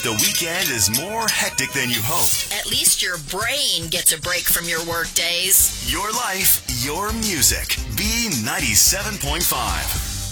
the weekend is more hectic than you hoped. At least your brain gets a break from your work days. Your life, your music. B97.5.